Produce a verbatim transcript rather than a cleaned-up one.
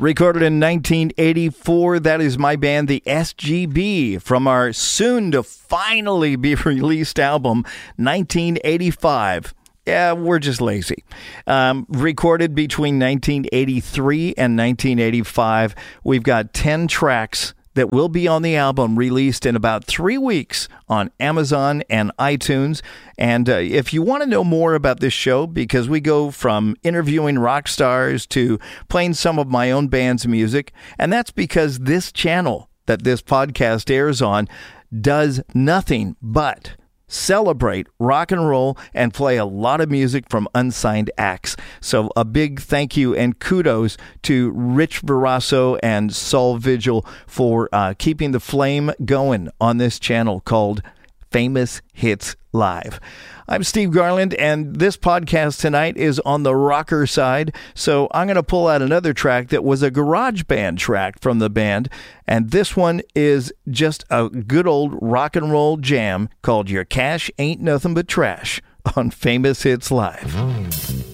Recorded in nineteen eighty-four, that is my band, the S G B, from our soon-to-finally-be-released album, nineteen eighty-five. Yeah, we're just lazy. Um, recorded between nineteen eighty-three and nineteen eighty-five, we've got ten tracks that will be on the album, released in about three weeks on Amazon and iTunes. And uh, if you want to know more about this show, because we go from interviewing rock stars to playing some of my own band's music, and that's because this channel that this podcast airs on does nothing but celebrate rock and roll and play a lot of music from unsigned acts. So a big thank you and kudos to Rich Barrasso and Saul Vigil for uh, keeping the flame going on this channel called Famous Hits Live. I'm Steve Garland, and this podcast tonight is on the rocker side, so I'm going to pull out another track that was a garage band track from the band, and this one is just a good old rock and roll jam called Your Cash Ain't Nothing But Trash on Famous Hits Live.